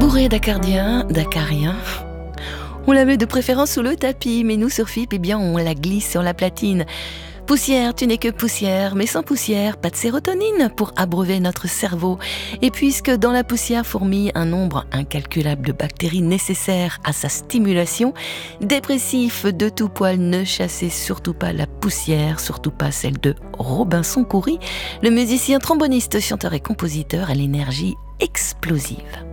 Bourré d'acariens, on la met de préférence sous le tapis, mais nous sur FIP, on la glisse sur la platine. Poussière, tu n'es que poussière, mais sans poussière, pas de sérotonine pour abreuver notre cerveau. Et puisque dans la poussière fourmille un nombre incalculable de bactéries nécessaires à sa stimulation, dépressif de tout poil, ne chassez surtout pas la poussière, surtout pas celle de Robinson Coury, le musicien tromboniste, chanteur et compositeur à l'énergie explosive.